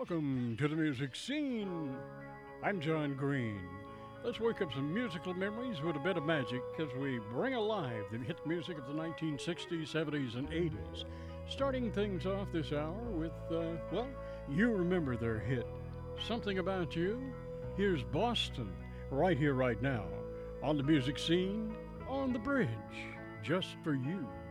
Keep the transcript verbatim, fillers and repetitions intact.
Welcome to the music scene. I'm John Green. Let's wake up some musical memories with a bit of magic as we bring alive the hit music of the nineteen sixties, seventies, and eighties. Starting things off this hour with, uh, well, you remember their hit, Something About You. Here's Boston, right here, right now, on the music scene, on the bridge, just for you.